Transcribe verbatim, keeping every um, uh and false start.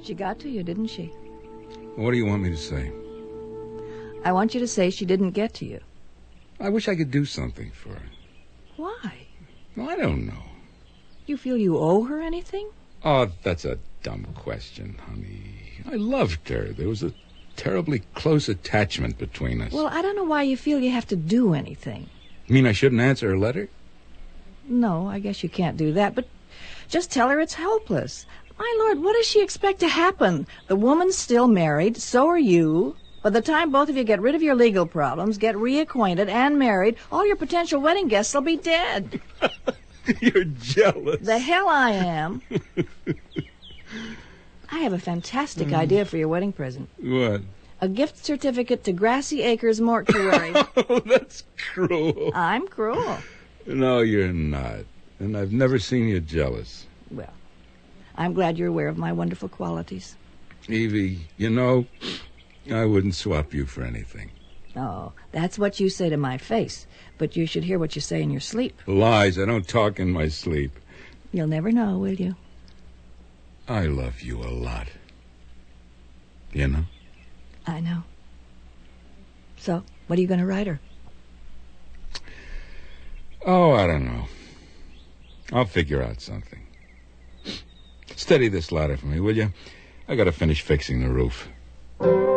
She got to you, didn't she? What do you want me to say? I want you to say she didn't get to you. I wish I could do something for her. Why? Well, I don't know. You feel you owe her anything? Oh, that's a dumb question, honey. I loved her. There was a terribly close attachment between us. Well, I don't know why you feel you have to do anything. You mean I shouldn't answer her letter? No, I guess you can't do that, but just tell her it's helpless. My Lord, what does she expect to happen? The woman's still married, so are you. By the time both of you get rid of your legal problems, get reacquainted and married, all your potential wedding guests will be dead. You're jealous. The hell I am. I have a fantastic mm. idea for your wedding present. What? A gift certificate to Grassy Acres Mortuary. Oh, that's cruel. I'm cruel. No, you're not. And I've never seen you jealous. Well, I'm glad you're aware of my wonderful qualities. Evie, you know, I wouldn't swap you for anything. Oh, that's what you say to my face. But you should hear what you say in your sleep. Lies. I don't talk in my sleep. You'll never know, will you? I love you a lot. You know? I know. So, what are you going to write her? Oh, I don't know. I'll figure out something. Steady this ladder for me, will you? I got to finish fixing the roof.